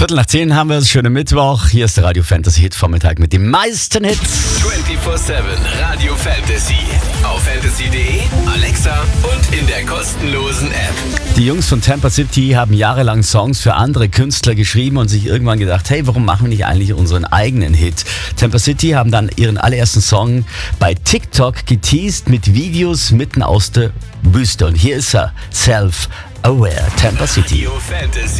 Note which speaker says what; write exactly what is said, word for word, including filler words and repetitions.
Speaker 1: Viertel nach zehn haben wir es, schönen Mittwoch. Hier ist der Radio Fantasy Hit Vormittag mit den meisten Hits.
Speaker 2: vierundzwanzig sieben Radio Fantasy. Auf fantasy punkt de, Alexa und in der kostenlosen App.
Speaker 1: Die Jungs von Tampa City haben jahrelang Songs für andere Künstler geschrieben und sich irgendwann gedacht, hey, warum machen wir nicht eigentlich unseren eigenen Hit? Tampa City haben dann ihren allerersten Song bei TikTok geteased mit Videos mitten aus der Wüste. Und hier ist er, Self Aware, Tampa City.
Speaker 2: Radio Fantasy.